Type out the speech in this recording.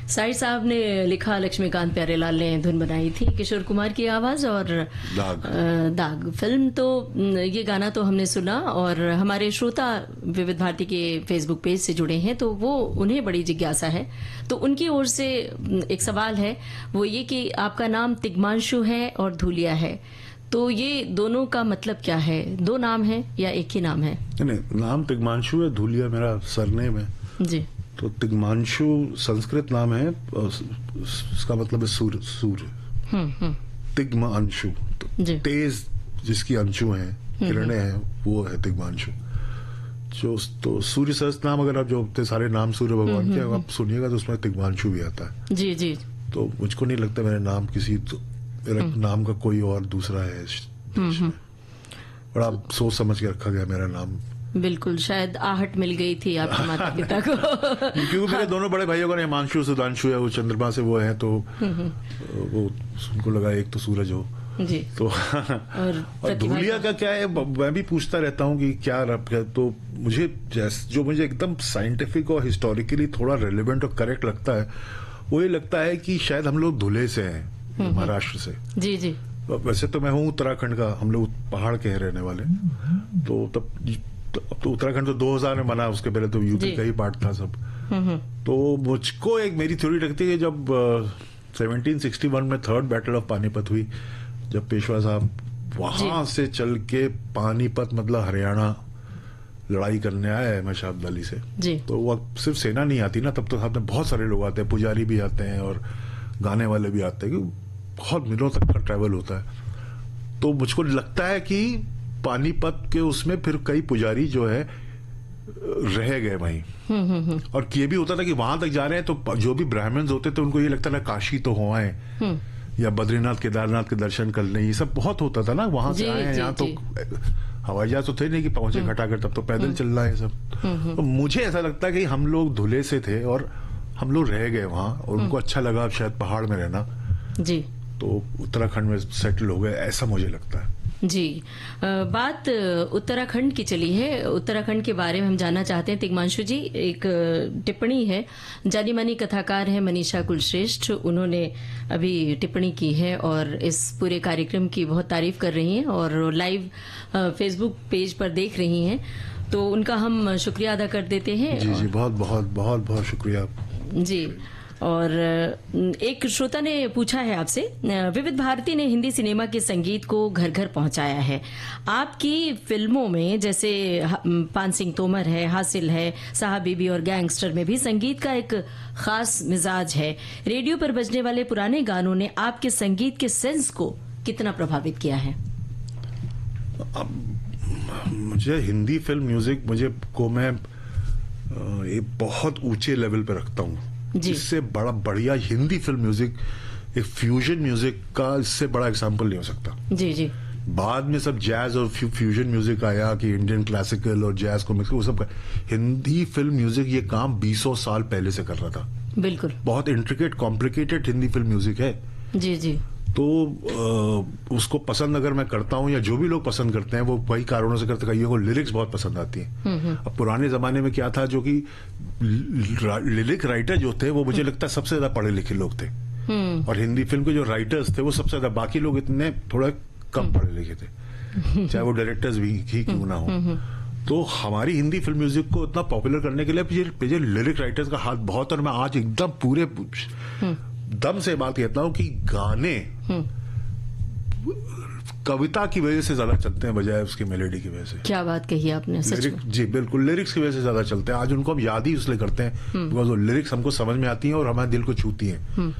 साहिर साहब ने लिखा, लक्ष्मीकांत प्यारेलाल ने धुन बनाई थी, किशोर कुमार की आवाज और दाग फिल्म। तो ये गाना तो हमने सुना और हमारे श्रोता विविध भारती के फेसबुक पेज से जुड़े हैं तो वो उन्हें बड़ी जिज्ञासा है, तो उनकी ओर से एक सवाल है, वो ये कि आपका नाम तिग्मांशु है और धूलिया है, तो ये दोनों का मतलब क्या है? दो नाम है या एक ही नाम है? नहीं, नाम तिग्मांशु है, धूलिया मेरा सरनेम है जी। तो तिग्मांशु संस्कृत नाम है, इसका मतलब है सूर्य। तिग्मांशु, तेज जिसकी अंशु है, किरणें हैं, वो है तिग्मांशु। जो तो सूर्य सहस्त्र नाम अगर आप जो सारे नाम सूर्य भगवान के आप सुनिएगा तो उसमें तिग्मांशु भी आता है। जी जी। तो मुझको नहीं लगता मेरा नाम किसी मेरा नाम का कोई और दूसरा है। बड़ा सोच समझ के रखा गया मेरा नाम। बिल्कुल, शायद आहट मिल गई थी आपके माता पिता को। क्योंकि मेरे दोनों बड़े भाइयों का हिमांशु सुधांशु है, वो चंद्रमा से वो है, तो वो उनको लगा एक तो सूरज हो जी। तो और धूलिया का क्या है, मैं भी पूछता रहता हूँ कि क्या रब है, तो मुझे जो मुझे एकदम साइंटिफिक और हिस्टोरिकली थोड़ा रेलेवेंट और करेक्ट लगता है, वो ये लगता है कि शायद हम लोग धुले से हैं, महाराष्ट्र से। जी जी। वैसे तो मैं हूँ उत्तराखंड का, हम लोग पहाड़ के रहने वाले, तो तब तो उत्तराखंड तो 2000 में बना, उसके पहले तो यूपी का ही पार्ट था सब। तो मुझको एक मेरी थ्योरी लगती है, जब 1761 में थर्ड बैटल ऑफ पानीपत हुई, जब पेशवा साहब वहां से चल के पानीपत मतलब हरियाणा लड़ाई करने आए अहमद शाह अब्दाली से, तो वो सिर्फ सेना नहीं आती ना, तब तो साथ में बहुत सारे लोग आते हैं, पुजारी भी आते हैं और गाने वाले भी आते हैं, बहुत मिलों तक का ट्रैवल होता है। तो मुझको लगता है कि पानीपत के उसमें फिर कई पुजारी जो है रह गए वहीं। और ये भी होता था कि वहां तक जा रहे हैं तो जो भी ब्राह्मण्स होते थे उनको ये लगता था काशी तो हो आए या बद्रीनाथ केदारनाथ के दर्शन कर लें, ये सब बहुत होता था ना। वहां से आए हैं यहाँ, तो हवाई जहाज तो थे नहीं कि पहुंचे घटाकर, तब तो पैदल चल रहा है सब। तो मुझे ऐसा लगता है कि हम लोग धुले से थे और हम लोग रह गए वहां, और उनको अच्छा लगा शायद पहाड़ में रहना जी, तो उत्तराखंड में सेटल हो गए, ऐसा मुझे लगता है जी। बात उत्तराखंड की चली है, उत्तराखंड के बारे में हम जानना चाहते हैं तिग्मांशु जी। एक टिप्पणी है, जानी मानी कथाकार है मनीषा कुलश्रेष्ठ, उन्होंने अभी टिप्पणी की है और इस पूरे कार्यक्रम की बहुत तारीफ कर रही हैं और लाइव फेसबुक पेज पर देख रही हैं, तो उनका हम शुक्रिया अदा कर देते हैं। जी जी, बहुत बहुत बहुत बहुत शुक्रिया जी। और एक श्रोता ने पूछा है आपसे, विविध भारती ने हिंदी सिनेमा के संगीत को घर घर पहुंचाया है, आपकी फिल्मों में जैसे पान सिंह तोमर है, हासिल है, साहब बीबी और गैंगस्टर में भी संगीत का एक खास मिजाज है, रेडियो पर बजने वाले पुराने गानों ने आपके संगीत के सेंस को कितना प्रभावित किया है? मुझे हिंदी फिल्म म्यूजिक मैं बहुत ऊंचे लेवल पे रखता हूँ। इससे बड़ा बढ़िया हिंदी फिल्म म्यूजिक, एक फ्यूजन म्यूजिक का इससे बड़ा एग्जाम्पल नहीं हो सकता। जी जी। बाद में सब जैज और फ्यूजन म्यूजिक आया कि इंडियन क्लासिकल और जैज को मिक्स, वो सब। हिंदी फिल्म म्यूजिक ये काम 20 साल पहले से कर रहा था। बिल्कुल। बहुत intricate complicated Hindi film music है। जी जी। तो उसको पसंद अगर मैं करता हूँ या जो भी लोग पसंद करते हैं वो कई कारणों से करते हैं, कईयों को लिरिक्स बहुत पसंद आती है। अब पुराने जमाने में क्या था, जो कि लिरिक राइटर जो थे वो मुझे लगता है सबसे ज्यादा पढ़े लिखे लोग थे, और हिंदी फिल्म के जो राइटर्स थे वो सबसे ज्यादा, बाकी लोग इतने थोड़ा कम पढ़े लिखे थे, चाहे वो डायरेक्टर्स भी ही क्यों ना हो। तो हमारी हिंदी फिल्म म्यूजिक को इतना पॉपुलर करने के लिए लिरिक राइटर्स का हाथ बहुत, और मैं आज एकदम पूरे दम से बात कहता हूं कि गाने कविता की वजह से ज्यादा चलते हैं बजाय उसकी मेलोडी की वजह से। क्या बात कही आपने, सच में। जी बिल्कुल, लिरिक्स की वजह से ज्यादा चलते हैं आज, उनको हम याद ही इसलिए करते हैं बिकॉज वो लिरिक्स हमको समझ में आती हैं और हमारे दिल को छूती हैं।